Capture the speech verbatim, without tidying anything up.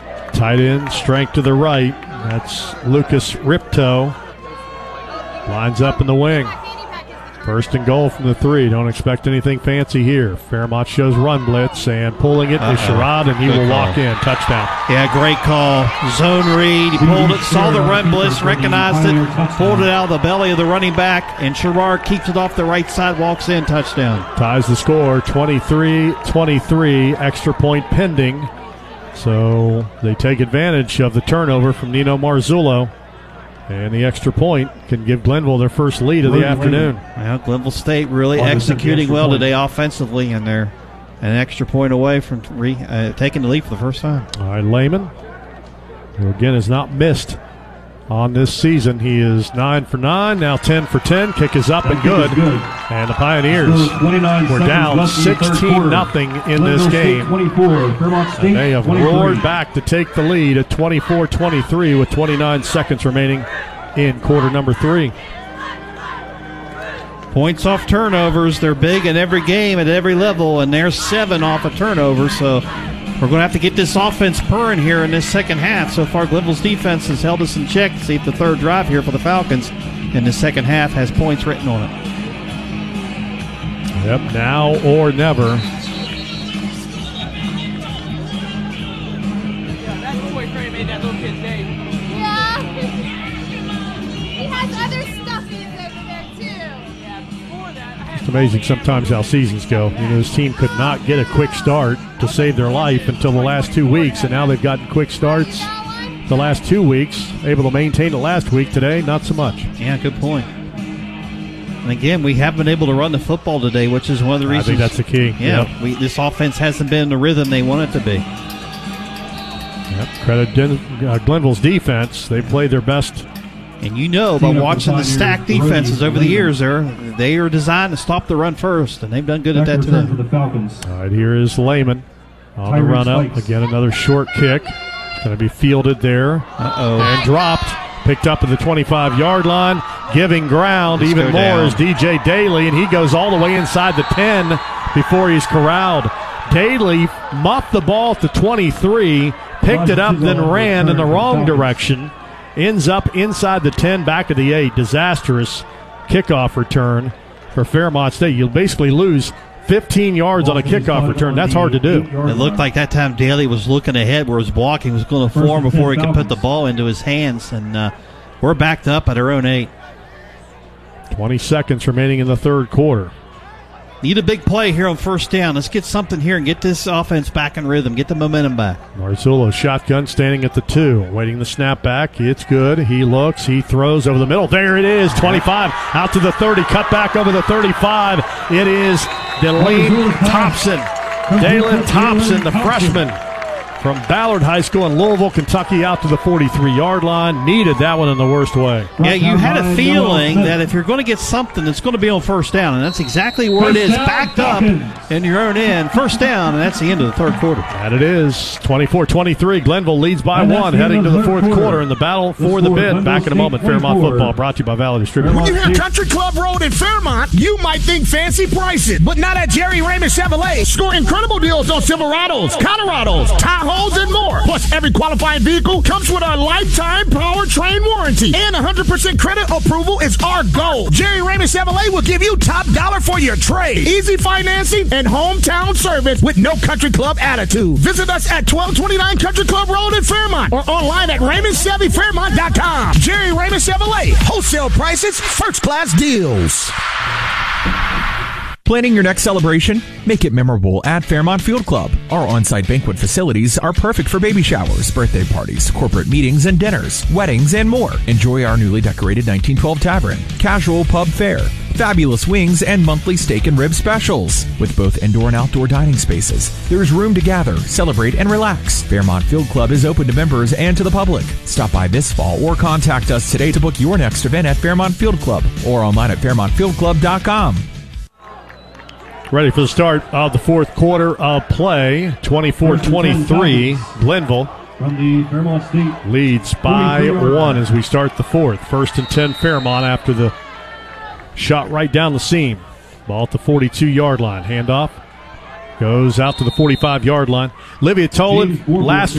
Tight end, strength to the right. That's Lucas Ripto. Lines up in the wing. First and goal from the three. Don't expect anything fancy here. Fairmont shows run blitz, and pulling it Uh-oh. is Sherrod, and he Good will call. walk in. Touchdown. Yeah, great call. Zone read. He pulled it, saw the run blitz, recognized it, pulled it out of the belly of the running back, and Sherrod keeps it off the right side, walks in. Touchdown. Ties the score, twenty-three twenty-three. Extra point pending. So they take advantage of the turnover from Nino Marzullo. And the extra point can give Glenville their first lead of the afternoon. Well, Glenville State really executing well point. today offensively, and they're an extra point away from re, uh, taking the lead for the first time. All right, Lehman, who again has not missed on this season. He is nine for nine, now ten for ten. Kick is up and good. And the Pioneers were down sixteen nothing in this game. And they have roared back to take the lead at twenty-four twenty-three with twenty-nine seconds remaining in quarter number three. Points off turnovers. They're big in every game at every level, and there's seven off a turnover. So we're going to have to get this offense purring here in this second half. So far, Glenville's defense has held us in check to see if the third drive here for the Falcons in the second half has points written on it. Yep, now or never. Yeah, that's the way Trey made that little kid's day. Yeah. He has other stuffies over there, too. Yeah, before that. It's amazing sometimes how seasons go. You know, this team could not get a quick start to save their life until the last two weeks, and now they've gotten quick starts the last two weeks. Able to maintain it last week. Today, not so much. Yeah, good point. And again, we haven't been able to run the football today, which is one of the reasons. I think that's the key. Yeah, yep. we, this offense hasn't been the rhythm they want it to be. Yep. Credit Den- uh, Glenville's defense. They played their best. And you know, by watching the stacked defenses over the years, there they are designed to stop the run first, and they've done good at that today. All right, here is Lehman on the run up. Again, another short kick. Going to be fielded there. Uh-oh. And dropped. Picked up at the twenty-five-yard line. Giving ground Let's even more down. is D J Daly, and he goes all the way inside the ten before he's corralled. Daly muffed the ball at the twenty-three, picked it up, then ran in the wrong direction. Ends up inside the ten, back of the eight. Disastrous kickoff return for Fairmont State. You'll basically lose fifteen yards on a kickoff return. That's hard to do. It looked like that time Daly was looking ahead where his blocking was going to form before he could put the ball into his hands, and uh, we're backed up at our own eight. twenty seconds remaining in the third quarter. Need a big play here on first down. Let's get something here and get this offense back in rhythm, get the momentum back. Marzullo shotgun standing at the two, waiting the snap back. It's good. He looks. He throws over the middle. There it is. twenty-five out to the thirty. Cut back over the thirty-five. It is Dalen Thompson. Dalen Thompson, the freshman from Ballard High School in Louisville, Kentucky, out to the forty-three-yard line. Needed that one in the worst way. Yeah, you had a feeling that if you're going to get something, it's going to be on first down, and that's exactly where it is. Backed up in your own end. First down, and that's the end of the third quarter. That it is. twenty-four twenty-three. Glenville leads by one, heading to the fourth quarter in the battle for the bid. Back in a moment. Fairmont football brought to you by Valley Distributors. When you hear Country Club Road in Fairmont, you might think fancy prices, but not at Jerry Raymond Chevrolet. Score incredible deals on Silverados, Colorados, Tahoes, and more. Plus, every qualifying vehicle comes with a lifetime powertrain warranty, and one hundred percent credit approval is our goal. Jerry Raymond Chevrolet will give you top dollar for your trade, easy financing, and hometown service with no country club attitude. Visit us at twelve twenty-nine Country Club Road in Fairmont or online at raymond chevy fairmont dot com. Jerry Raymond Chevrolet, wholesale prices, first class deals. Planning your next celebration? Make it memorable at Fairmont Field Club. Our on-site banquet facilities are perfect for baby showers, birthday parties, corporate meetings and dinners, weddings, and more. Enjoy our newly decorated nineteen twelve Tavern, casual pub fare, fabulous wings, and monthly steak and rib specials. With both indoor and outdoor dining spaces, there is room to gather, celebrate, and relax. Fairmont Field Club is open to members and to the public. Stop by this fall or contact us today to book your next event at Fairmont Field Club or online at fairmont field club dot com. Ready for the start of the fourth quarter of play. twenty-four twenty-three. Glenville from the Fairmont State leads by one as we start the fourth. First and ten Fairmont after the shot right down the seam. Ball at the forty-two-yard line. Handoff goes out to the forty-five-yard line. Livia Tolan, last